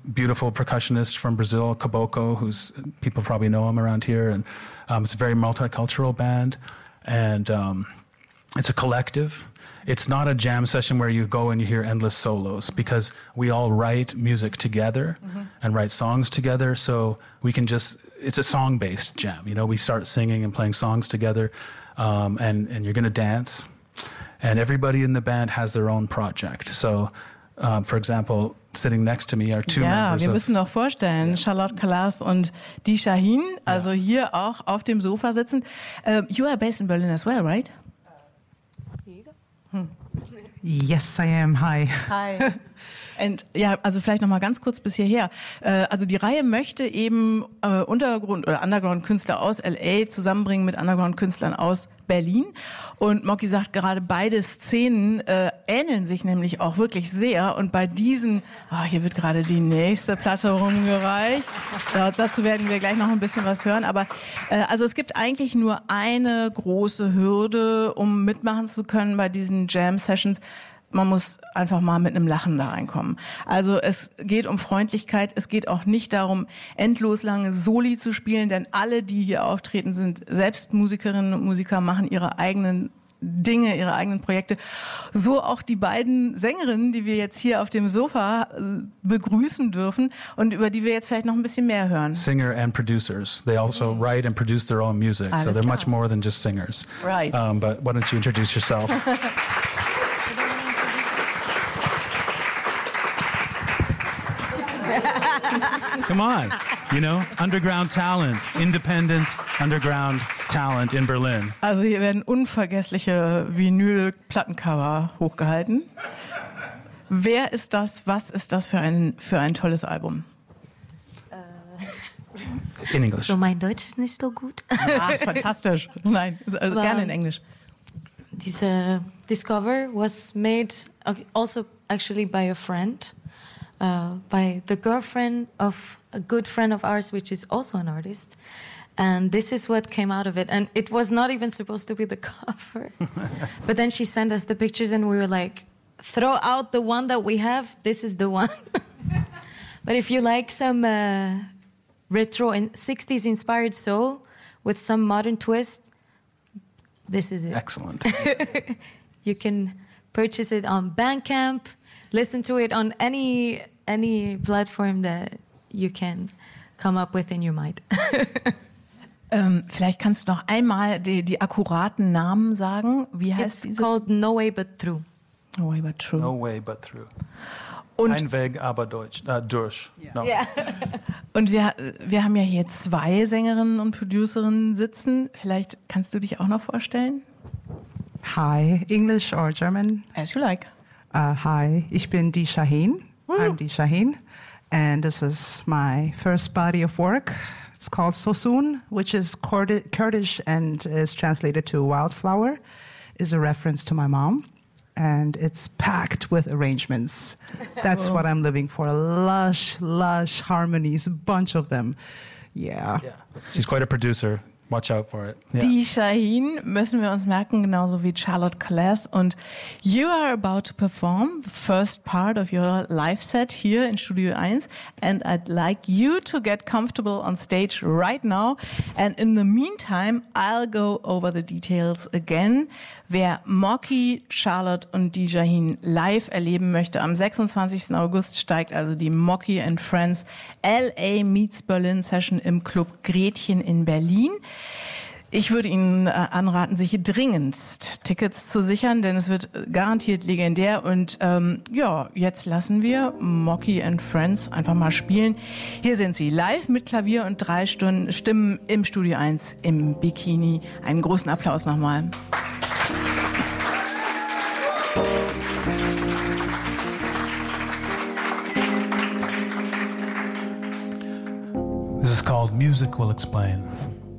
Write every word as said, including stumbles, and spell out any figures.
beautiful percussionist from Brazil, Caboclo, who's people probably know him around here, and um, it's a very multicultural band, and um, it's a collective. It's not a jam session where you go and you hear endless solos, because we all write music together mm-hmm. and write songs together, so we can just, it's a song-based jam. You know, we start singing and playing songs together, um, and, and you're going to dance, and everybody in the band has their own project. So, um, for example, sitting next to me are two ja, members wir of, müssen noch vorstellen, ja. Charlotte Kalas und Dee Shaheen, also ja. hier auch auf dem Sofa sitzen. Uh, you are based in Berlin as well, right? Hm. Yes, I am. Hi. Hi. Und ja, also vielleicht noch mal ganz kurz bis hierher. Äh, also die Reihe möchte eben äh, Untergrund- oder Underground-Künstler aus L A zusammenbringen mit Underground-Künstlern aus Berlin. Und Mocky sagt gerade, beide Szenen äh, ähneln sich nämlich auch wirklich sehr. Und bei diesen, oh, hier wird gerade die nächste Platte rumgereicht. Da, dazu werden wir gleich noch ein bisschen was hören. Aber äh, also es gibt eigentlich nur eine große Hürde, um mitmachen zu können bei diesen Jam-Sessions. Man muss einfach mal mit einem Lachen da reinkommen. Also es geht um Freundlichkeit, es geht auch nicht darum, endlos lange Soli zu spielen, denn alle, die hier auftreten, sind selbst Musikerinnen und Musiker, machen ihre eigenen Dinge, ihre eigenen Projekte. So auch die beiden Sängerinnen, die wir jetzt hier auf dem Sofa begrüßen dürfen und über die wir jetzt vielleicht noch ein bisschen mehr hören. Singer and producers. They also write and produce their own music, Alles so they're klar. much more than just singers. Right. Um, but why don't you introduce yourself? Come on, you know, underground talent, independent underground talent in Berlin. Also hier werden unvergessliche Vinyl-Plattencover hochgehalten. Wer ist das? Was ist das für ein, für ein tolles Album? In English. So, mein Deutsch ist nicht so gut. Ah, ist fantastisch. Nein, also gerne in Englisch. This, uh, this cover was made also actually by a friend. Uh, by the girlfriend of a good friend of ours, which is also an artist. And this is what came out of it. And it was not even supposed to be the cover. But then she sent us the pictures and we were like, throw out the one that we have. This is the one. But if you like some uh, retro and sixties inspired soul with some modern twist, this is it. Excellent. You can purchase it on Bandcamp. Listen to it on any any platform that you can come up with in your mind. ähm, vielleicht kannst du noch einmal die, die akkuraten Namen sagen. Wie heißt It's diese? called No Way But Through. No Way But Through. No way but through. Und, Ein Weg, aber Deutsch. Uh, durch. No. Yeah. und wir, wir haben ja hier zwei Sängerinnen und Producerinnen sitzen. Vielleicht kannst du dich auch noch vorstellen? Hi, English or German? As you like. Uh, hi, ich bin Dee Shaheen. Woo. I'm Dee Shaheen, and this is my first body of work. It's called So Soon, which is Kurdish and is translated to wildflower, is a reference to my mom, and it's packed with arrangements. That's what I'm living for, lush, lush harmonies, a bunch of them. Yeah. yeah. She's quite a producer. Watch out for it. Yeah. Dee Shaheen müssen wir uns merken, genauso wie Charlotte Kalas. Und you are about to perform the first part of your live set here in Studio eins. And I'd like you to get comfortable on stage right now. And in the meantime, I'll go over the details again. Wer Mocky, Charlotte und Dee Shaheen live erleben möchte, am sechsundzwanzigsten August steigt also die Mocky and Friends L A Meets Berlin Session im Club Gretchen in Berlin. Ich würde Ihnen äh, anraten, sich dringendst Tickets zu sichern, denn es wird garantiert legendär. Und ähm, ja, jetzt lassen wir Mocky and Friends einfach mal spielen. Hier sind sie live mit Klavier und drei Stunden Stimmen im Studio eins im Bikini. Einen großen Applaus nochmal. This is called Music Will Explain.